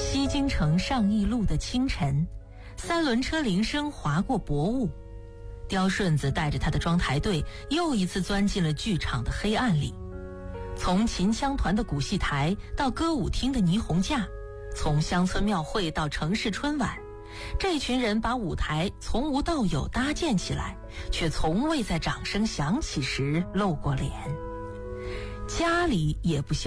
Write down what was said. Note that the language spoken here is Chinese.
西京城上义路的清晨，三轮车铃声划过薄雾，刁顺子带着他的装台队又一次钻进了剧场的黑暗里。从秦腔团的鼓戏台到歌舞厅的霓虹架，从乡村庙会到城市春晚，这群人把舞台从无到有搭建起来，却从未在掌声响起时露过脸。家里也不消